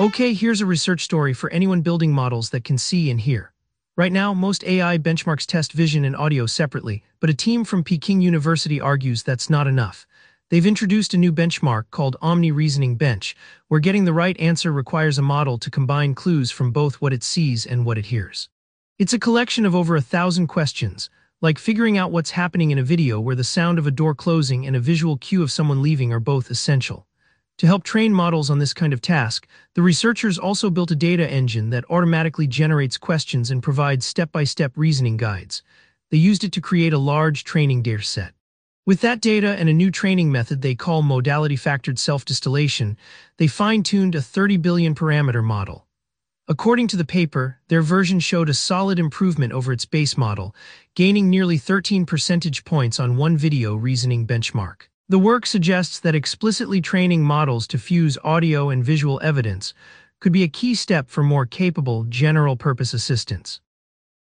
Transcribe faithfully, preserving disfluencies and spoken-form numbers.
Okay, here's a research story for anyone building models that can see and hear. Right now, most A I benchmarks test vision and audio separately, but a team from Peking University argues that's not enough. They've introduced a new benchmark called Omni Reasoning Bench, where getting the right answer requires a model to combine clues from both what it sees and what it hears. It's a collection of over a thousand questions, like figuring out what's happening in a video where the sound of a door closing and a visual cue of someone leaving are both essential. To help train models on this kind of task, the researchers also built a data engine that automatically generates questions and provides step-by-step reasoning guides. They used it to create a large training dataset. With that data and a new training method they call modality-factored self-distillation, they fine-tuned a thirty billion parameter model. According to the paper, their version showed a solid improvement over its base model, gaining nearly thirteen percentage points on one video reasoning benchmark. The work suggests that explicitly training models to fuse audio and visual evidence could be a key step for more capable general-purpose assistants.